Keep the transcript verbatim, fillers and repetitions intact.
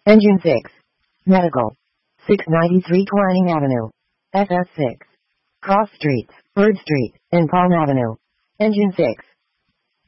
Engine six. Medical. six ninety-three Twining Avenue. S S six. Cross Streets, Bird Street, and Palm Avenue. Engine six.